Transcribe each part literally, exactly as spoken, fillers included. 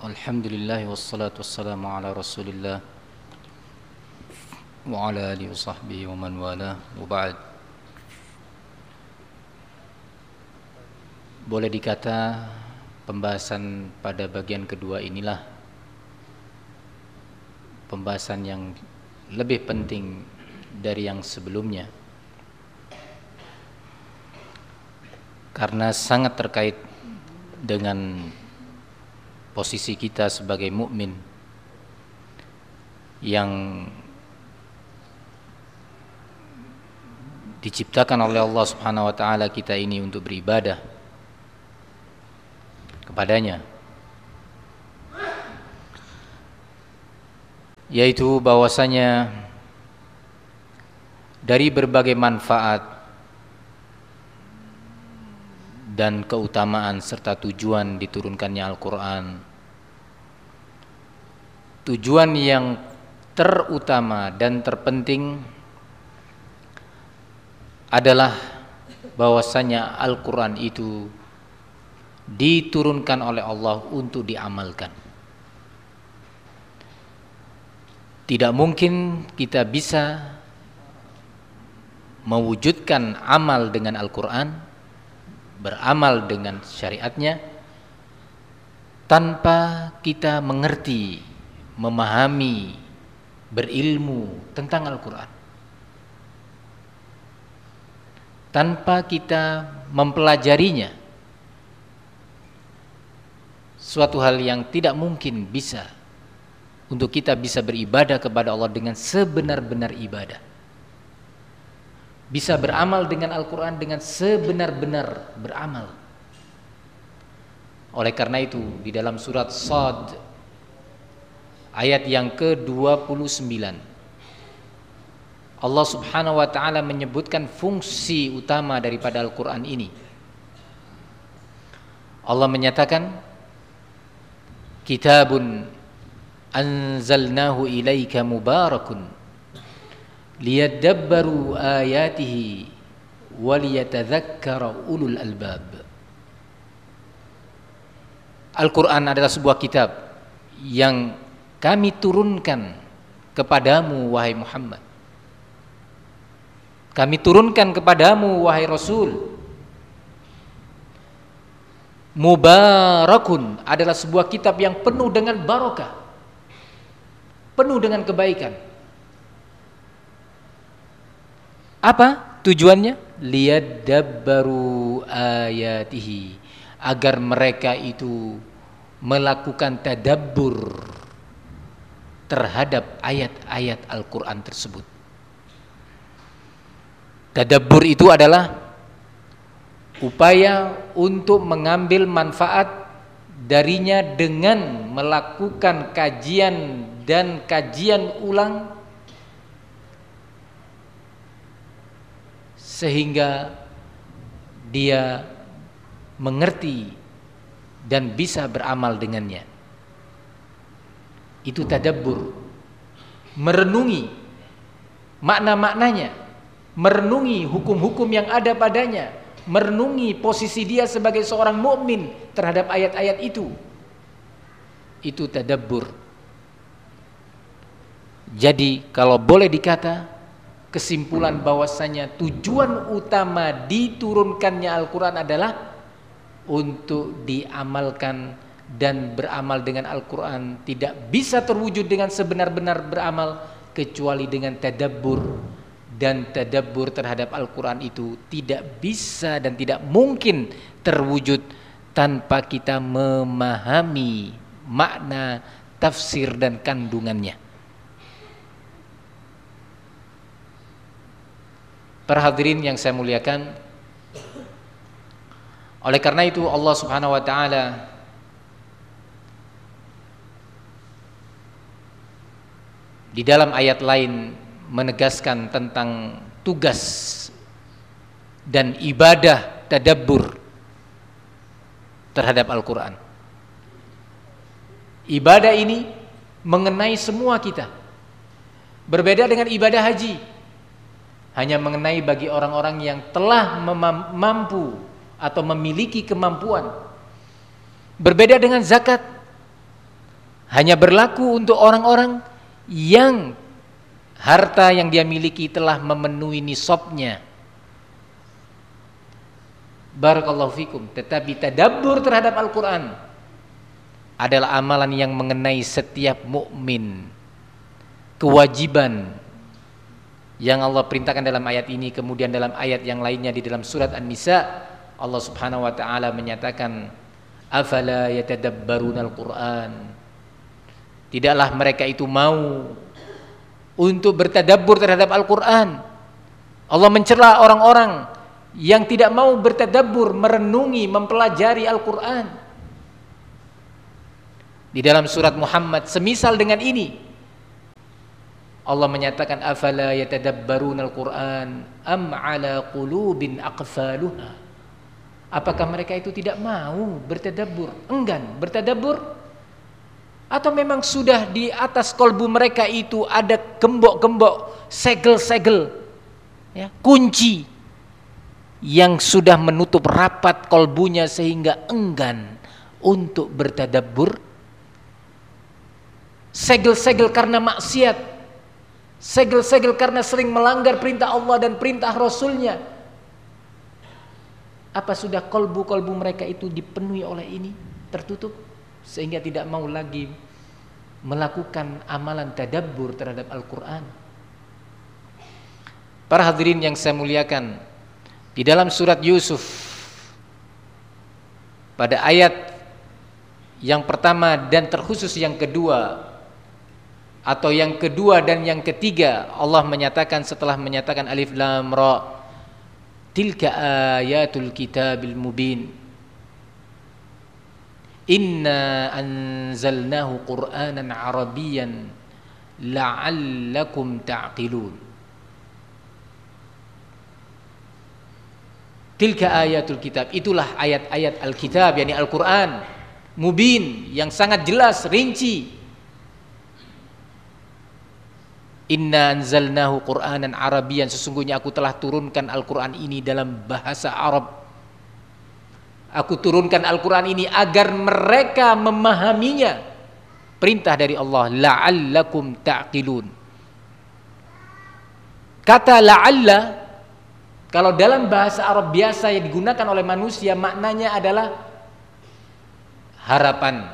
Alhamdulillah wassalatu wassalamu ala Rasulillah wa ala alihi wa sahbihi wa man wala wa ba'd. Boleh dikata pembahasan pada bagian kedua inilah pembahasan yang lebih penting dari yang sebelumnya, karena sangat terkait dengan posisi kita sebagai mukmin yang diciptakan oleh Allah Subhanahu wa taala kita ini untuk beribadah kepadanya, yaitu bahwasanya dari berbagai manfaat dan keutamaan serta tujuan diturunkannya Al-Quran, tujuan yang terutama dan terpenting adalah bahwasanya Al-Quran itu diturunkan oleh Allah untuk diamalkan. Tidak mungkin kita bisa mewujudkan amal dengan Al-Quran, beramal dengan syariatnya, tanpa kita mengerti, memahami, berilmu tentang Al-Quran, tanpa kita mempelajarinya. Suatu hal yang tidak mungkin bisa untuk kita bisa beribadah kepada Allah dengan sebenar-benar ibadah, bisa beramal dengan Al-Quran dengan sebenar-benar beramal. Oleh karena itu di dalam surat Shad ayat yang ke dua puluh sembilan Allah Subhanahu wa taala menyebutkan fungsi utama daripada Al-Quran ini. Allah menyatakan, kitabun anzalnahu ilaika mubarakun liyadabbaru ayatihi waliyatadzakkara ulul albab. Al-Quran adalah sebuah kitab yang kami turunkan kepadamu wahai Muhammad, kami turunkan kepadamu wahai Rasul. Mubarakun adalah sebuah kitab yang penuh dengan barakah, penuh dengan kebaikan. Apa tujuannya? Liyadabbaru ayatihi, agar mereka itu melakukan tadabbur terhadap ayat-ayat Al-Quran tersebut. Tadabbur itu adalah upaya untuk mengambil manfaat darinya dengan melakukan kajian dan kajian ulang, sehingga dia mengerti dan bisa beramal dengannya. Itu tadabbur, merenungi makna-maknanya, merenungi hukum-hukum yang ada padanya, merenungi posisi dia sebagai seorang mukmin terhadap ayat-ayat itu. Itu tadabbur. Jadi kalau boleh dikata, kesimpulan bahwasanya tujuan utama diturunkannya Al-Quran adalah untuk diamalkan, dan beramal dengan Al-Quran tidak bisa terwujud dengan sebenar-benar beramal kecuali dengan tadabbur, dan tadabbur terhadap Al-Quran itu tidak bisa dan tidak mungkin terwujud tanpa kita memahami makna, tafsir dan kandungannya. Para hadirin yang saya muliakan, oleh karena itu Allah Subhanahu wa taala di dalam ayat lain menegaskan tentang tugas dan ibadah tadabbur terhadap Al-Quran. Ibadah ini mengenai semua kita. Berbeda dengan ibadah haji, hanya mengenai bagi orang-orang yang telah mampu atau memiliki kemampuan. Berbeda dengan zakat, hanya berlaku untuk orang-orang yang harta yang dia miliki telah memenuhi nisabnya. Barakallahu fikum. Tetapi tadabbur terhadap Al-Quran adalah amalan yang mengenai setiap mukmin. Kewajiban yang Allah perintahkan dalam ayat ini, kemudian dalam ayat yang lainnya di dalam surat An-Nisa, Allah Subhanahu wa taala menyatakan, afala yatadabbarunal Qur'an. Tidaklah mereka itu mau untuk bertadabbur terhadap Al-Quran. Allah mencela orang-orang yang tidak mau bertadabbur, merenungi, mempelajari Al-Quran. Di dalam surat Muhammad semisal dengan ini, Allah menyatakan, afala yatadabbarunal Qur'an am ala qulubin aqfaluha. Apakah mereka itu tidak mau bertadabbur, enggan bertadabbur, atau memang sudah di atas kolbu mereka itu ada gembok-gembok, segel-segel, ya, kunci yang sudah menutup rapat kolbunya sehingga enggan untuk bertadabbur? Segel-segel karena maksiat, segel-segel karena sering melanggar perintah Allah dan perintah Rasulnya. Apa sudah kolbu-kolbu mereka itu dipenuhi oleh ini, tertutup, sehingga tidak mau lagi melakukan amalan tadabbur terhadap Al-Quran? Para hadirin yang saya muliakan, di dalam surat Yusuf pada ayat yang pertama dan terkhusus yang kedua, atau yang kedua dan yang ketiga, Allah menyatakan setelah menyatakan alif lam ra, tilka ayatul kitabil mubin, inna anzalnahu qur'anan arabiyyan la'allakum ta'qilun. Tilka ayatul kitab, itulah ayat-ayat Alkitab, yakni Al-Quran, mubin, yang sangat jelas, rinci. Inna anzalnahu qur'anan arabiyyan, sesungguhnya aku telah turunkan Al-Quran ini dalam bahasa Arab. Aku turunkan Al-Quran ini agar mereka memahaminya. Perintah dari Allah, la'allakum ta'qilun. Kata la'alla, kalau dalam bahasa Arab biasa yang digunakan oleh manusia, maknanya adalah harapan,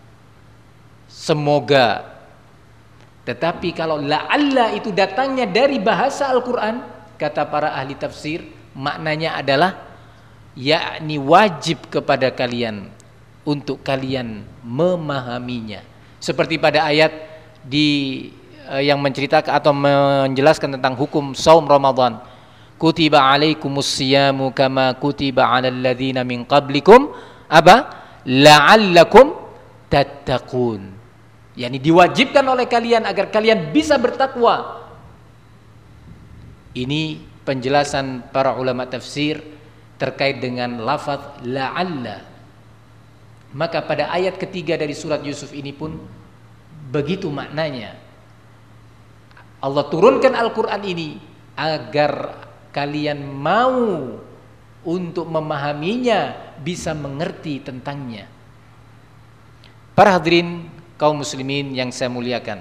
semoga. Tetapi kalau la'alla itu datangnya dari bahasa Al-Quran, kata para ahli tafsir, maknanya adalah yakni wajib kepada kalian untuk kalian memahaminya. Seperti pada ayat di eh, yang menceritakan atau menjelaskan tentang hukum saum Ramadan. Kutiba alaikumus siyamu kama kutiba alal ladzina min qablikum apa? La'allakum tattaqun. Yani diwajibkan oleh kalian agar kalian bisa bertakwa. Ini penjelasan para ulama tafsir terkait dengan lafaz la'alla. Maka pada ayat ketiga dari surat Yusuf ini pun begitu maknanya. Allah turunkan Al-Quran ini agar kalian mau untuk memahaminya, bisa mengerti tentangnya. Para hadirin kaum muslimin yang saya muliakan,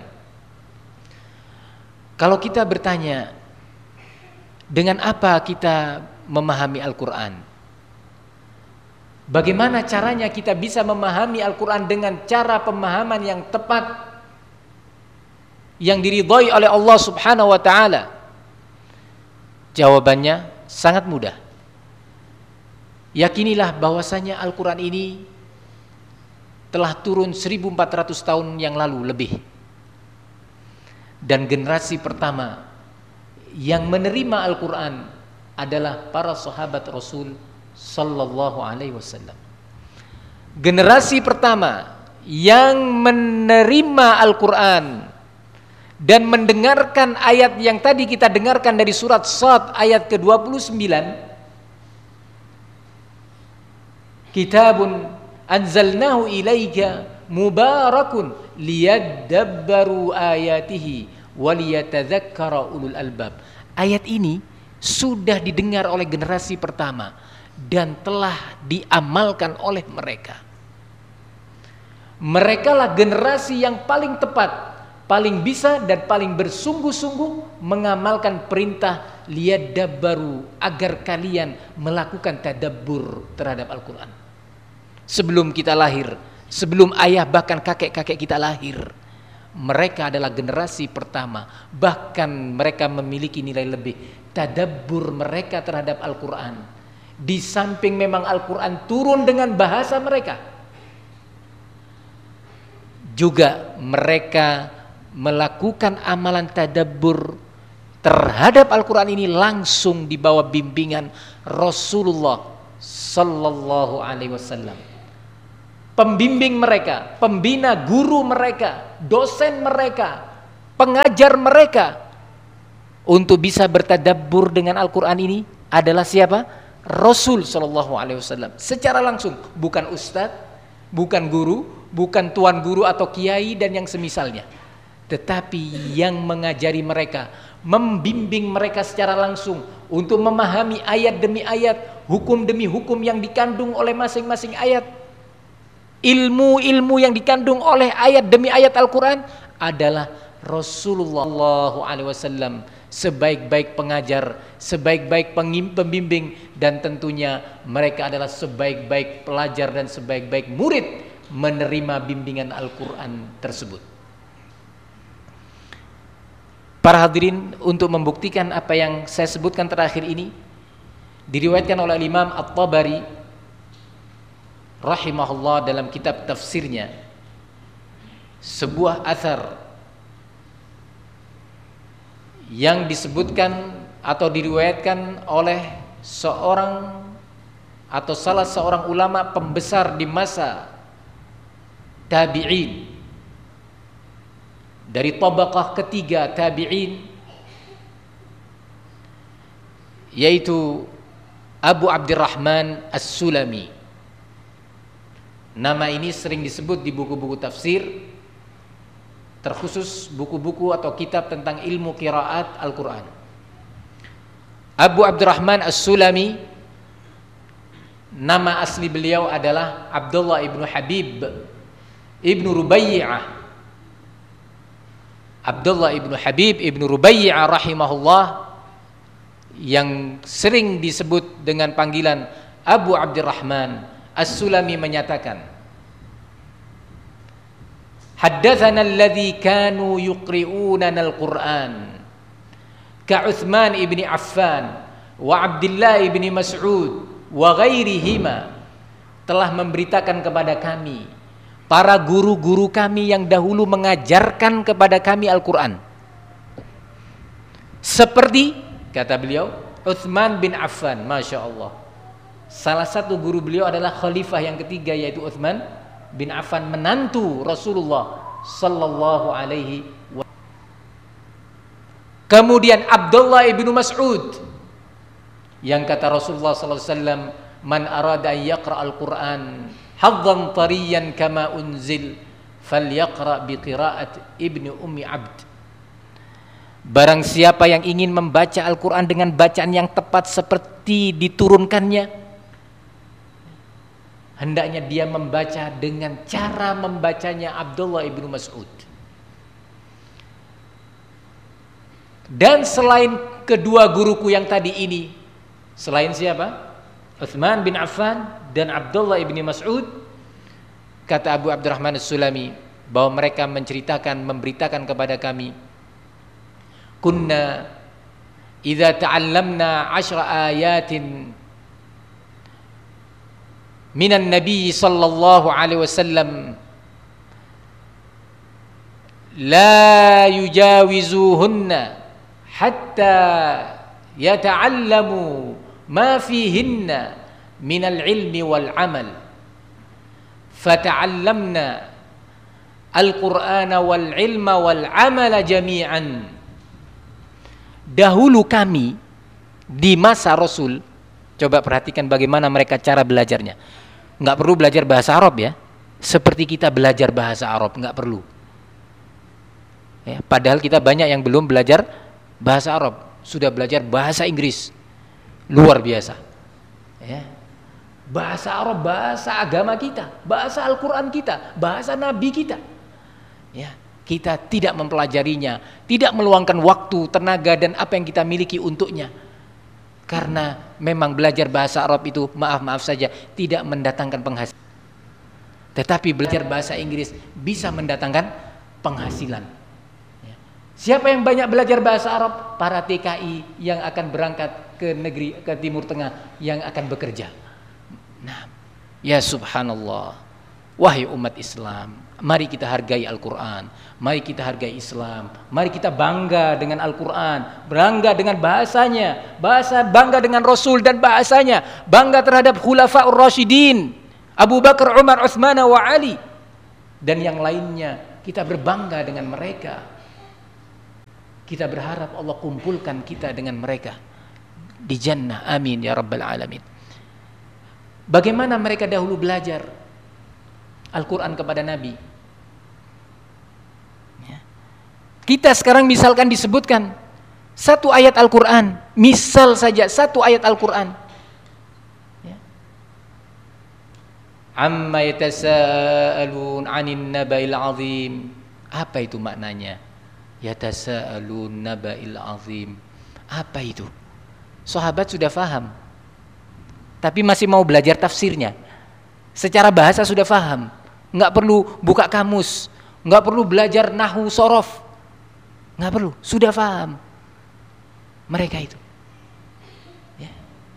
kalau kita bertanya, dengan apa kita memahami Al-Quran? Bagaimana caranya kita bisa memahami Al-Quran dengan cara pemahaman yang tepat, yang diridhai oleh Allah Subhanahu wa ta'ala? Jawabannya sangat mudah. Yakinilah bahwasanya Al-Quran ini telah turun seribu empat ratus tahun yang lalu lebih. Dan generasi pertama yang menerima Al-Quran adalah para sahabat Rasul Sallallahu Alaihi Wasallam. Generasi pertama yang menerima Al-Quran dan mendengarkan ayat yang tadi kita dengarkan dari surat Shad ayat ke dua puluh sembilan, kitabun anzalnahu ilaika mubarakun liyadabbaru ayatihi waliyatadzakkara ulul albab. Ayat ini sudah didengar oleh generasi pertama dan telah diamalkan oleh mereka. Merekalah generasi yang paling tepat, paling bisa dan paling bersungguh-sungguh mengamalkan perintah liyadabbaru, agar kalian melakukan tadabbur terhadap Al-Quran. Sebelum kita lahir, sebelum ayah bahkan kakek-kakek kita lahir, mereka adalah generasi pertama, bahkan mereka memiliki nilai lebih. Tadabbur mereka terhadap Al-Quran, di samping memang Al-Quran turun dengan bahasa mereka, juga mereka melakukan amalan tadabbur terhadap Al-Quran ini langsung di bawah bimbingan Rasulullah Sallallahu Alaihi Wasallam. Pembimbing mereka, pembina guru mereka, dosen mereka, pengajar mereka untuk bisa bertadabbur dengan Al-Quran ini adalah siapa? Rasul Sallallahu Alaihi Wasallam secara langsung, bukan ustadz, bukan guru, bukan tuan guru atau kiai dan yang semisalnya, tetapi yang mengajari mereka, membimbing mereka secara langsung untuk memahami ayat demi ayat, hukum demi hukum yang dikandung oleh masing-masing ayat, ilmu-ilmu yang dikandung oleh ayat demi ayat Al-Quran adalah Rasulullah Sallallahu Alaihi Wasallam sebaik-baik pengajar, sebaik-baik pembimbing, dan tentunya mereka adalah sebaik-baik pelajar dan sebaik-baik murid menerima bimbingan Al-Quran tersebut. Para hadirin, untuk membuktikan apa yang saya sebutkan terakhir ini, diriwayatkan oleh Imam At-Tabari rahimahullah dalam kitab tafsirnya sebuah athar yang disebutkan atau diriwayatkan oleh seorang atau salah seorang ulama pembesar di masa tabi'in, dari tabaqah ketiga tabi'in, yaitu Abu Abdurrahman As-Sulami. Nama ini sering disebut di buku-buku tafsir, terkhusus buku-buku atau kitab tentang ilmu qiraat Al-Quran. Abu Abdurrahman As-Sulami, nama asli beliau adalah Abdullah ibnu Habib ibnu Rubayyi'ah. Abdullah ibnu Habib ibnu Rubayyi'ah rahimahullah, yang sering disebut dengan panggilan Abu Abdurrahman As-Sulami, menyatakan, haddatsana alladzi kanu yuqri'unana al-Qur'an ka Utsman ibni Affan wa Abdullah ibni Mas'ud wa ghairihima, telah memberitakan kepada kami para guru-guru kami yang dahulu mengajarkan kepada kami Al-Quran, seperti, kata beliau, Utsman bin Affan. Masya Allah, salah satu guru beliau adalah khalifah yang ketiga, yaitu Utsman bin Affan, menantu Rasulullah Sallallahu Alaihi Wasallam. Kemudian Abdullah ibnu Mas'ud, yang kata Rasulullah Sallallahu Alaihi Wasallam, man arada an yaqra al-Quran hadzan tariyan kama unzil falyaqra biqiraat ibni ummi abd. Barang siapa yang ingin membaca Al-Quran dengan bacaan yang tepat seperti diturunkannya, hendaknya dia membaca dengan cara membacanya Abdullah ibnu Mas'ud. Dan selain kedua guruku yang tadi ini, selain siapa? Utsman bin Affan dan Abdullah ibni Mas'ud, kata Abu Abdurrahman As-Sulami, bahwa mereka menceritakan, memberitakan kepada kami, kunna idza ta'allamna ashra ayatin minan nabi sallallahu alaihi wasallam la yujawizuhunna hatta yata'allamu ma fihinna minal ilmi wal amal fata'allamna al-Qur'ana wal ilma wal amala jami'an. Dahulu kami di masa Rasul, coba perhatikan bagaimana mereka cara belajarnya. Nggak perlu belajar bahasa Arab ya, seperti kita belajar bahasa Arab, nggak perlu ya, padahal kita banyak yang belum belajar bahasa Arab, sudah belajar bahasa Inggris, luar biasa ya. Bahasa Arab, bahasa agama kita, bahasa Al-Quran kita, bahasa Nabi kita. Ya, kita tidak mempelajarinya, tidak meluangkan waktu, tenaga, dan apa yang kita miliki untuknya. Karena memang belajar bahasa Arab itu, maaf-maaf saja, tidak mendatangkan penghasilan. Tetapi belajar bahasa Inggris bisa mendatangkan penghasilan. Ya. Siapa yang banyak belajar bahasa Arab? Para T K I yang akan berangkat ke negeri, ke Timur Tengah, yang akan bekerja. Nah, ya subhanallah, wahai umat Islam, mari kita hargai Al-Quran, mari kita hargai Islam, mari kita bangga dengan Al-Quran, bangga dengan bahasanya, bahasa bangga dengan Rasul dan bahasanya, bangga terhadap Khulafaur Rasyidin, Abu Bakar, Umar, Utsman, wa Ali, dan yang lainnya. Kita berbangga dengan mereka. Kita berharap Allah kumpulkan kita dengan mereka di jannah, amin ya rabbal alamin. Bagaimana mereka dahulu belajar Al-Quran kepada Nabi? Ya. Kita sekarang misalkan disebutkan satu ayat Al-Quran, misal saja satu ayat Al-Quran. Ya. Amma yatasaalun 'anin naba'il 'azim. Apa itu maknanya? Yatasaalun naba'il 'azim. Apa itu? Sahabat sudah faham, tapi masih mau belajar tafsirnya. Secara bahasa sudah faham, nggak perlu buka kamus, nggak perlu belajar nahwu sorof, nggak perlu, sudah faham mereka itu. Ya.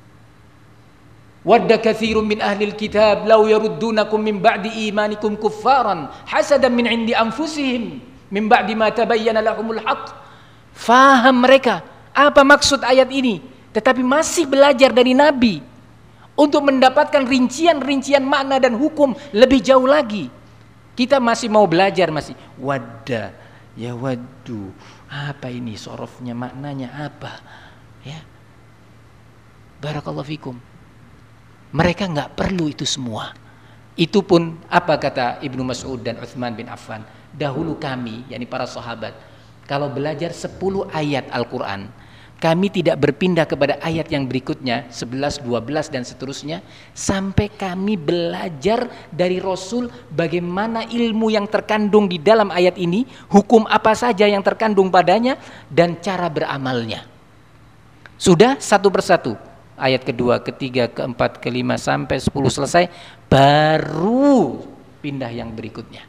Wadda katsirun min ahlil kitab law yaruddunakum min ba'di imanikum kuffaran hasadan min 'indi anfusihim min ba'di ma tabayyana lahumul haqq. Faham mereka apa maksud ayat ini, tetapi masih belajar dari Nabi untuk mendapatkan rincian-rincian makna dan hukum lebih jauh lagi. Kita masih mau belajar, masih wadda, ya waddu, apa ini sorofnya, maknanya apa, ya. Barakallahu fikum. Mereka nggak perlu itu semua. Itu pun apa kata Ibnu Mas'ud dan Utsman bin Affan, dahulu kami, yakni para sahabat, kalau belajar sepuluh ayat Al-Quran, kami tidak berpindah kepada ayat yang berikutnya, sebelas, dua belas dan seterusnya, sampai kami belajar dari Rasul bagaimana ilmu yang terkandung di dalam ayat ini, hukum apa saja yang terkandung padanya, dan cara beramalnya. Sudah satu persatu, ayat kedua, ketiga, keempat, kelima sampai sepuluh selesai, baru pindah yang berikutnya.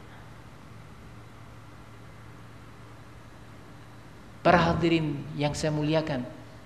Para hadirin yang saya muliakan,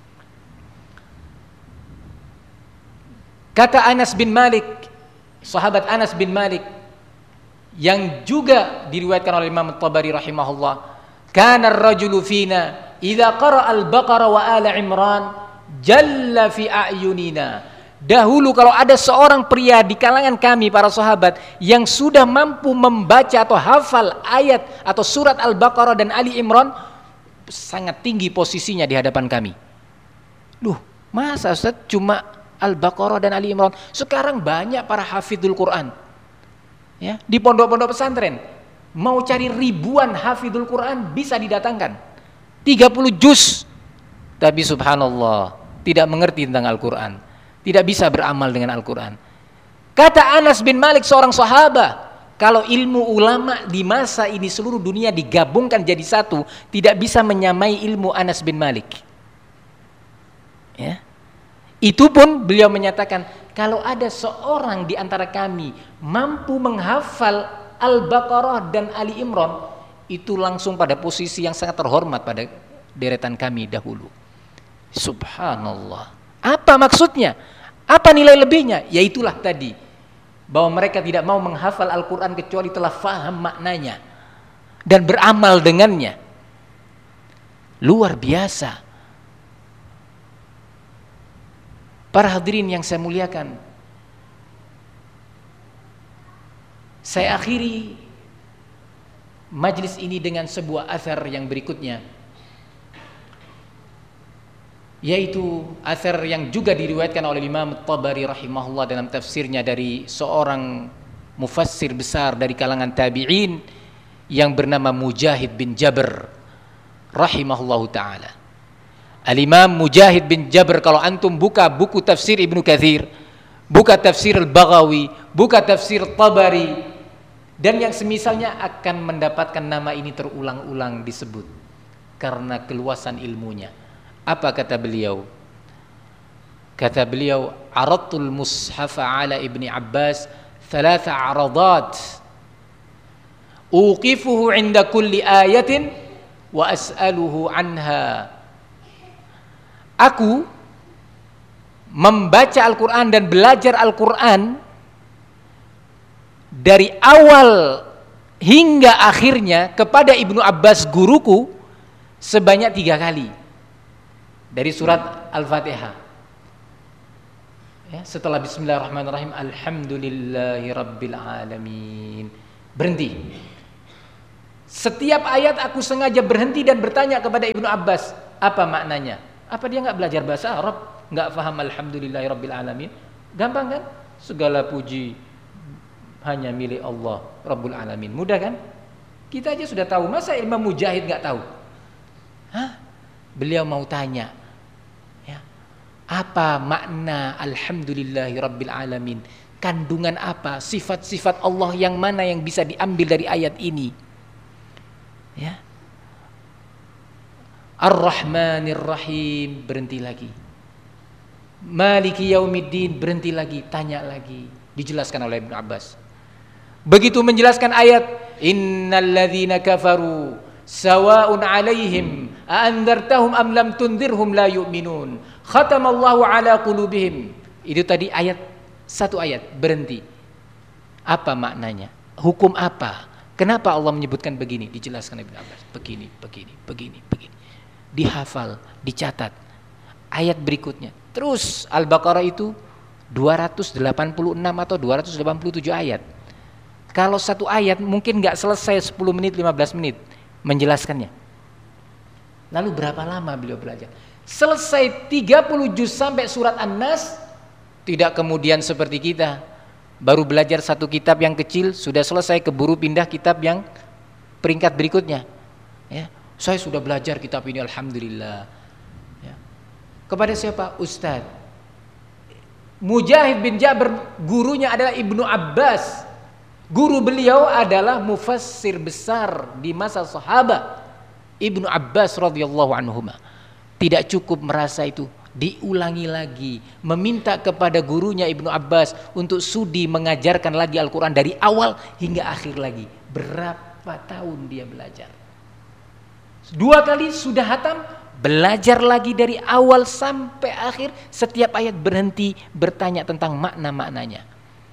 kata Anas bin Malik, sahabat Anas bin Malik, yang juga diriwayatkan oleh Imam At-Tabari rahimahullah, kana ar-rajulu fina idza qara'a al-Baqarah wa ala Imran jalla fi a'yunina. Dahulu kalau ada seorang pria di kalangan kami para sahabat yang sudah mampu membaca atau hafal ayat atau surat Al-Baqarah dan Ali Imran, sangat tinggi posisinya di hadapan kami. Duh, masa Ustaz cuma Al-Baqarah dan Ali Imran? Sekarang banyak para hafidhul Quran, ya, di pondok-pondok pesantren. Mau cari ribuan hafidhul Quran bisa didatangkan, tiga puluh juz, tapi subhanallah tidak mengerti tentang Al-Quran, tidak bisa beramal dengan Al-Quran. Kata Anas bin Malik, seorang sahabat, kalau ilmu ulama di masa ini seluruh dunia digabungkan jadi satu, tidak bisa menyamai ilmu Anas bin Malik. Ya. Itu pun beliau menyatakan, kalau ada seorang di antara kami mampu menghafal Al-Baqarah dan Ali Imran, itu langsung pada posisi yang sangat terhormat pada deretan kami dahulu. Subhanallah. Apa maksudnya? Apa nilai lebihnya? Yaitulah tadi, bahwa mereka tidak mau menghafal Al-Quran kecuali telah faham maknanya dan beramal dengannya. Luar biasa. Para hadirin yang saya muliakan, saya akhiri majlis ini dengan sebuah athar yang berikutnya, yaitu athar yang juga diriwayatkan oleh Imam At-Tabari rahimahullah dalam tafsirnya dari seorang mufassir besar dari kalangan tabi'in yang bernama Mujahid bin Jabr rahimahullahu ta'ala. Al-Imam Mujahid bin Jabr, kalau antum buka buku tafsir Ibnu Katsir, buka tafsir Al-Baghawi, buka tafsir Tabari, dan yang semisalnya akan mendapatkan nama ini terulang-ulang disebut karena keluasan ilmunya. Apa kata beliau? Kata beliau, aradtul mushafa ala Ibni Abbas thalatha aradat uqifuhu inda kulli ayatin wa as'aluhu anha. Aku membaca Al-Quran dan belajar Al-Quran dari awal hingga akhirnya kepada Ibnu Abbas guruku sebanyak tiga kali dari surat Al-Fatihah. Ya, setelah Bismillahirrahmanirrahim, Alhamdulillahi Rabbil Alamin, berhenti. Setiap ayat aku sengaja berhenti dan bertanya kepada Ibnu Abbas, apa maknanya? Apa dia nggak belajar bahasa Arab? Nggak paham Alhamdulillahi Rabbil Alamin? Gampang kan? Segala puji hanya milik Allah Rabbul Alamin. Mudah kan? Kita aja sudah tahu. Masa Imam Mujahid nggak tahu? Hah? Beliau mau tanya, ya, apa makna Alhamdulillahi Rabbil Alamin? Kandungan apa? Sifat-sifat Allah yang mana yang bisa diambil dari ayat ini? Ya. Ar-Rahmanir Rahim, berhenti lagi. Maliki Yaumiddin, berhenti lagi, tanya lagi, dijelaskan oleh Ibnu Abbas. Begitu menjelaskan ayat innalladzina kafaru sawa'un 'alaihim a andzartahum am lam tundzirhum la yu'minun khatamallahu 'ala qulubihim. Itu tadi ayat, satu ayat, berhenti. Apa maknanya? Hukum apa? Kenapa Allah menyebutkan begini? Dijelaskan Ibnu Abbas. Begini, begini, begini, begini. Dihafal, dicatat. Ayat berikutnya. Terus Al-Baqarah itu dua ratus delapan puluh enam atau dua ratus delapan puluh tujuh ayat. Kalau satu ayat mungkin gak selesai sepuluh menit, lima belas menit menjelaskannya. Lalu berapa lama beliau belajar? Selesai tiga puluh juz sampai surat An-Nas, tidak kemudian seperti kita baru belajar satu kitab yang kecil sudah selesai, keburu pindah kitab yang peringkat berikutnya. Ya, saya sudah belajar kitab ini alhamdulillah. Ya. Kepada siapa? Ustadz Mujahid bin Jabir, gurunya adalah Ibnu Abbas. Guru beliau adalah mufassir besar di masa sahabat Ibnu Abbas radhiyallahu anhuma. Tidak cukup merasa itu, diulangi lagi, meminta kepada gurunya Ibnu Abbas untuk sudi mengajarkan lagi Al-Quran dari awal hingga akhir lagi. Berapa tahun dia belajar? Dua kali sudah hatam, belajar lagi dari awal sampai akhir, setiap ayat berhenti bertanya tentang makna-maknanya.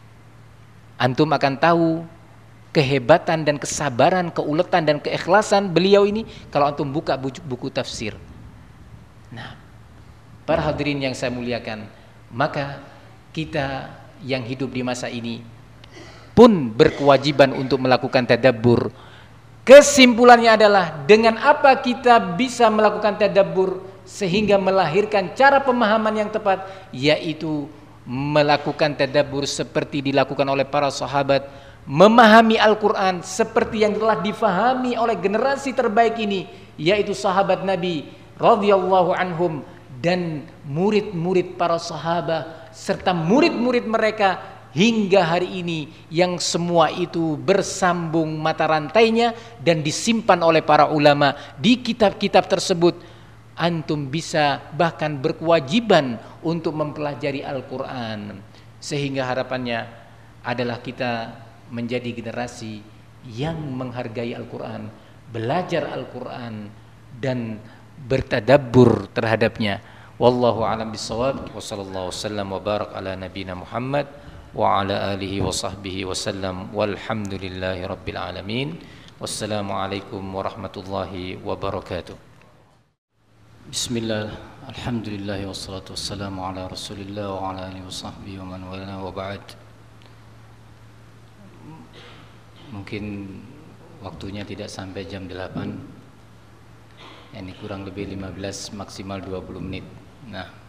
Antum akan tahu kehebatan dan kesabaran, keuletan dan keikhlasan beliau ini kalau antum buka buku, buku tafsir. Nah, para hadirin yang saya muliakan, maka kita yang hidup di masa ini pun berkewajiban untuk melakukan tadabbur. Kesimpulannya adalah dengan apa kita bisa melakukan tadabbur sehingga melahirkan cara pemahaman yang tepat, yaitu melakukan tadabbur seperti dilakukan oleh para sahabat, memahami Al-Quran seperti yang telah difahami oleh generasi terbaik ini, yaitu sahabat Nabi radhiyallahu anhum dan murid-murid para sahabat serta murid-murid mereka hingga hari ini, yang semua itu bersambung mata rantainya dan disimpan oleh para ulama di kitab-kitab tersebut. Antum bisa bahkan berkewajiban untuk mempelajari Al-Quran, sehingga harapannya adalah kita menjadi generasi yang menghargai Al-Quran, belajar Al-Quran dan bertadabbur terhadapnya. Wallahu a'lam bishawab. Wa sallallahu wasallam wa barak ala nabiyina Muhammad wa ala alihi wa sahbihi wasallam, walhamdulillahi rabbil alamin. Wassalamu alaikum warahmatullahi wabarakatuh. Bismillah, alhamdulillah, wassalatu wassalamu ala rasulillah wa ala alihi wa sahbihi wa man wala wa ba'd. Mungkin waktunya tidak sampai jam delapan, ini kurang lebih lima belas, maksimal dua puluh menit. Nah,